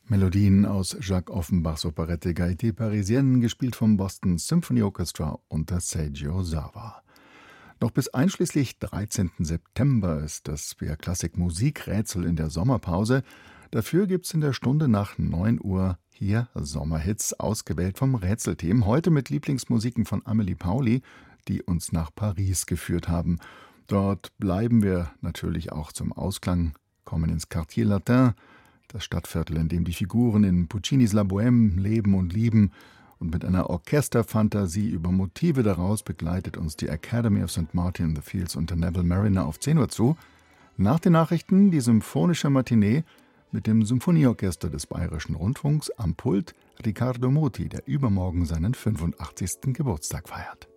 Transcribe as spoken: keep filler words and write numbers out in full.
Melodien aus Jacques Offenbachs Operette Gaieté Parisienne, gespielt vom Boston Symphony Orchestra unter Seiji Ozawa. Noch bis einschließlich dreizehnten September ist das B R Klassik Musikrätsel in der Sommerpause. Dafür gibt's in der Stunde nach neun Uhr hier Sommerhits, ausgewählt vom Rätselteam. Heute mit Lieblingsmusiken von Amélie Pauli, die uns nach Paris geführt haben. Dort bleiben wir natürlich auch zum Ausklang, kommen ins Quartier Latin, das Stadtviertel, in dem die Figuren in Puccinis La Bohème leben und lieben. Und mit einer Orchesterfantasie über Motive daraus begleitet uns die Academy of Saint Martin in the Fields unter Neville Marriner auf zehn Uhr zu. Nach den Nachrichten die symphonische Matinee mit dem Symphonieorchester des Bayerischen Rundfunks, am Pult Riccardo Muti, der übermorgen seinen fünfundachtzigsten Geburtstag feiert.